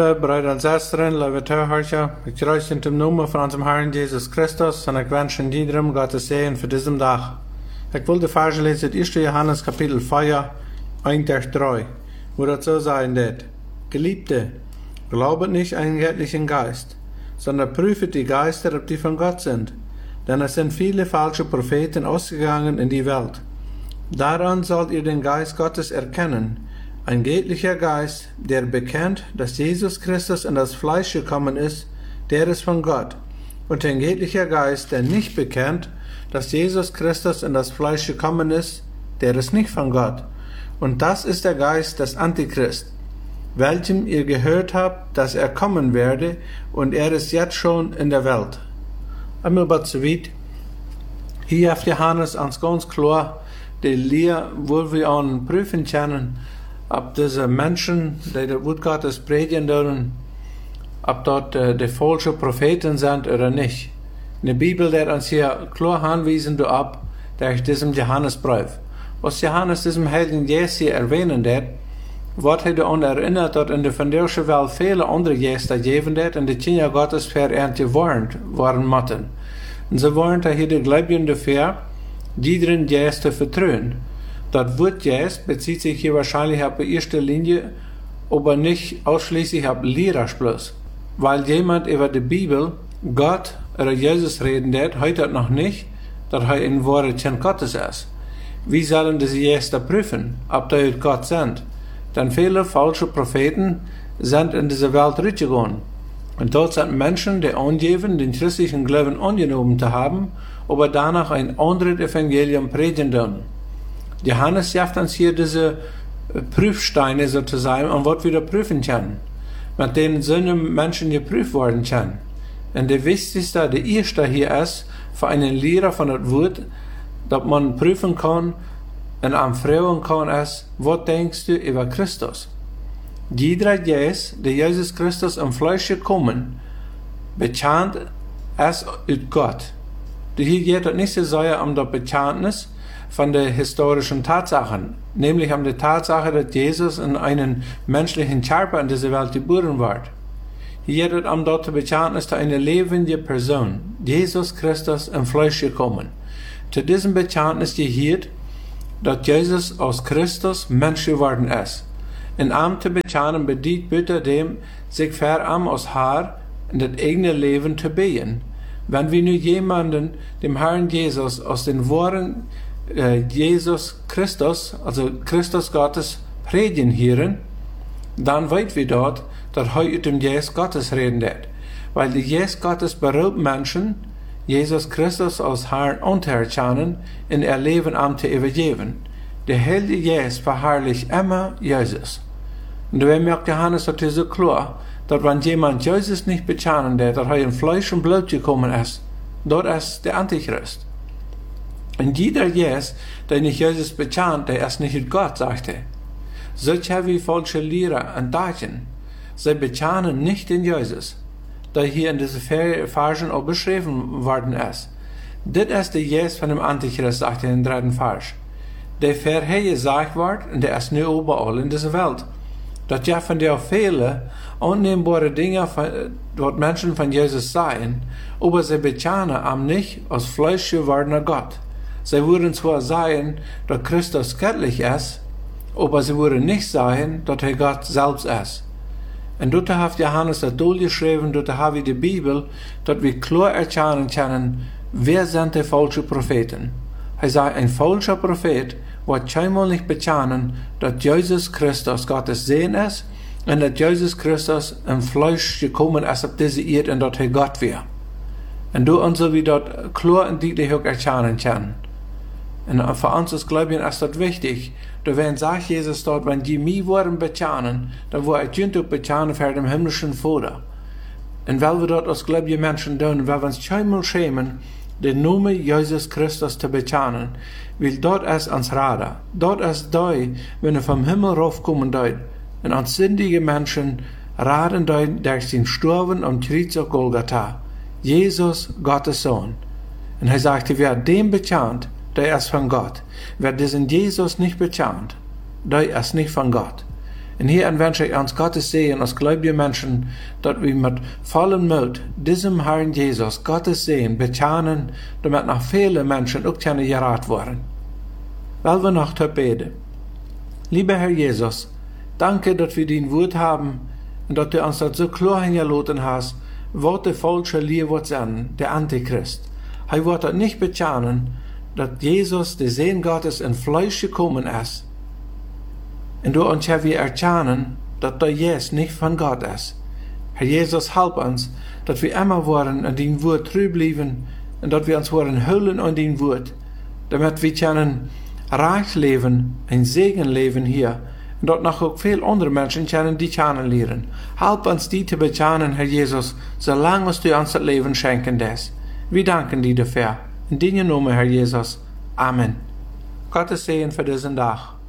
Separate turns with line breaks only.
Brüder und Schwestern, liebe Zuhörer, ich grüße in dem Namen von unserem Herrn Jesus Christus und ich wünsche jedem Gottes Segen für diesen Tag. Ich will die Verse lesen, 1. Johannes Kapitel 4, 1-3, wo dazu sein wird: Geliebte, glaubet nicht an den göttlichen Geist, sondern prüfet die Geister, ob die von Gott sind, denn es sind viele falsche Propheten ausgegangen in die Welt. Daran sollt ihr den Geist Gottes erkennen, ein göttlicher Geist, der bekennt, dass Jesus Christus in das Fleisch gekommen ist, der ist von Gott. Und ein göttlicher Geist, der nicht bekennt, dass Jesus Christus in das Fleisch gekommen ist, der ist nicht von Gott. Und das ist der Geist des Antichrist, welchem ihr gehört habt, dass er kommen werde, und er ist jetzt schon in der Welt. Einmal bei Zweit. Hier hat Johannes uns ganz klar die Lehre, wo wir an prüfen können, ob diese Menschen, die das Wort Gottes predigen dürfen, ob dort die falschen Propheten sind oder nicht. In der Bibel wird uns hier klar anweisen darauf, durch diesen Johannesbrief. Was Johannes diesem Heiligen Jesus erwähnen wird, wird er daran erinnert, dass in der vandalische Welt viele andere Gäste geben wird und die Kinder Gottes vererntet waren mussten. Und sie waren hier die Gläubigen dafür, die drin Gäste vertrauen. Das Wort Geist bezieht sich hier wahrscheinlich auf die erste Linie, aber nicht ausschließlich auf Lehrerschluss. Weil jemand über die Bibel, Gott oder Jesus reden wird, heute noch nicht, dass er in wahre Kind Gottes ist. Wie sollen diese Gäste prüfen, ob die Gott sind? Denn viele falsche Propheten sind in diese Welt durchgegangen. Und dort sind Menschen, die angeben, den christlichen Glauben angenommen zu haben, aber danach ein anderes Evangelium predigen dürfen. Johannes sagt uns hier diese Prüfsteine sozusagen, und was wir prüfen können, mit denen so eine Menschen geprüft worden können. Und der wichtigste, der erste hier ist, für einen Lehrer von das Wort, dass man prüfen kann und anfragen kann, ist: Was denkst du über Christus? Jeder Jesus, der Jesus Christus im Fleisch gekommen, bekannt es ut Gott. Hier geht es nicht so sehr um das Bekenntnis von den historischen Tatsachen, nämlich um die Tatsache, dass Jesus in einen menschlichen Körper in dieser Welt geboren wird. Hier geht es um das Bekenntnis zu einer lebenden Person, Jesus Christus im Fleisch gekommen. Zu diesem Bekenntnis gehört, dass Jesus aus Christus Mensch geworden ist. In Arm zu bekennen bedient bitte dem, sich verarm aus Haar in das eigene Leben zu beten. Wenn wir nur jemanden, dem Herrn Jesus, aus den wahren Jesus Christus, also Christus Gottes, predigen hören, dann weit wir dort, dass heute dem Jesus Gottes reden wird. Weil die Jesus Gottes beraubt Menschen, Jesus Christus als Herrn untererkennen, in ihr Leben am zu übergeben. Der heilige Jesus verherrlicht immer Jesus. Und da merkt Johannes das so klar, dass wenn jemand Jesus nicht bekennen wird, dass er in Fleisch und Blut gekommen ist, dort ist der Antichrist. Und jeder Jesus, der nicht Jesus bekennt, der ist nicht Gott, sagt er. Solche wie falsche Lehrer und Daten, sie bekennen nicht den Jesus, der hier in diesen Versen auch beschrieben worden ist. Das ist der Jesus von dem Antichrist, sagt er im 3. Vers. Der vorhergesagt wird, und der ist nur überall in dieser Welt. Das ja von der viele annehmbare Dinge, dort Menschen von Jesus seien, aber sie bekennen am nicht als Fleisch gewordener Gott. Sie würden zwar sagen, dass Christus göttlich ist, aber sie würden nicht sagen, dass er Gott selbst ist. Und dort hat Johannes das geschrieben, dort haben wir die Bibel, dass wir klar erkennen können, wer sind die falschen Propheten. Er sagt, ein falscher Prophet wird scheinbar nicht bekennen, dass Jesus Christus Gottes Sohn ist und dass Jesus Christus im Fleisch gekommen ist auf diese Erde und dass er Gott wäre. Und du und so wie dort klar und deutlich auch erkennen können. Und für uns als Gläubigen ist das wichtig. Da wenn sagt Jesus dort, wenn die mich wollen bekennen, dann wo ich auch bekennen für den himmlischen Vater. Und weil wir dort als gläubige Menschen tun, weil wir uns scheinbar schämen, den Namen Jesus Christus zu bekennen, weil dort ist uns Radar. Dort ist da, wenn er vom Himmel raufkommen dort. Und uns sündige Menschen raten dort durch den Sturven am Kreuz auf Golgatha. Jesus, Gottes Sohn. Und er sagte, wer dem bekennt, der ist von Gott. Wer diesen Jesus nicht bekennt, der ist nicht von Gott. En hierin wens ik ons Gottes Segen als gläubige Menschen, dat we met vollen Mut diesem Herrn Jesus Gottes Segen betjanen, damit noch viele Menschen auch kunnen geraad worden. Wel we noch te beten. Lieber Herr Jesus, danke, dass wir dein Wort haben und dass du uns das so klar hingelassen hast, was der falsche Lehre wird sein, der Antichrist. Er wird das nicht betjanen, dass Jesus, der Sohn Gottes, in Fleisch gekommen ist. Und du uns ja wir erkennen, dass der Jesus nicht von Gott ist. Herr Jesus, help uns, dass wir immer worden an dein Wort treu bleiben und dass wir uns worden hüllen an dein Wort, damit wir können reich leben, ein Segen leben hier und dort noch auch viele andere Menschen können die kennenlernen. Help uns die zu betjanen, Herr Jesus, solange du uns das Leben schenken lässt. Wir danken dir dafür. In deinem Namen, Herr Jesus. Amen. Gottes Segen für diesen Tag.